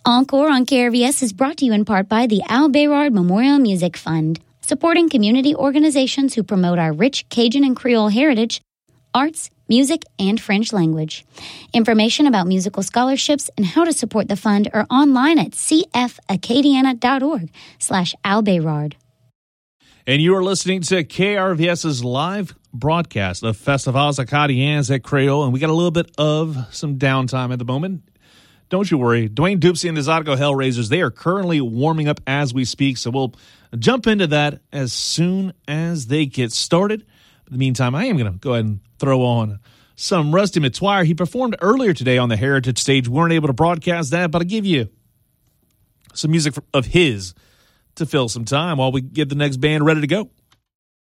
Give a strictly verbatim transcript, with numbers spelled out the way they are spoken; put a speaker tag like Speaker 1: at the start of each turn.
Speaker 1: Encore on K R V S is brought to you in part by the Al Bayrard Memorial Music Fund, supporting community organizations who promote our rich Cajun and Creole heritage, arts, music, and French language. Information about musical scholarships and how to support the fund are online at cfacadiana.org slash Al Bayrard.
Speaker 2: And you are listening to KRVS's live broadcast of Festivals Acadiens at Creole, and we got a little bit of some downtime at the moment. Don't you worry. Dwayne Dupsy and the Zydeco Hellraisers, they are currently warming up as we speak, so we'll jump into that as soon as they get started. In the meantime, I am going to go ahead and throw on some Rusty Metoyer. He performed earlier today on the Heritage stage. We weren't able to broadcast that, but I'll give you some music of his to fill some time while we get the next band ready to go.